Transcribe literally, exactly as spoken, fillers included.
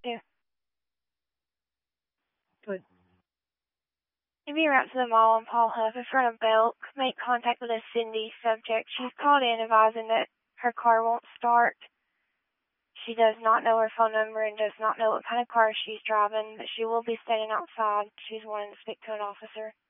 Yeah. Good. If you route to the mall on Paul Huff in front of Belk, make contact with a Cindy subject. She's called in advising that her car won't start. She does not know her phone number and does not know what kind of car she's driving, but she will be standing outside. She's wanting to speak to an officer.